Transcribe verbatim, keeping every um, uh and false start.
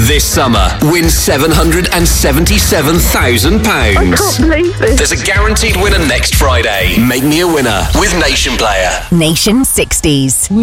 This summer, win seven hundred seventy-seven thousand pounds. I can't believe this. There's a guaranteed winner next Friday. Make me a winner with Nation Player. Nation sixties.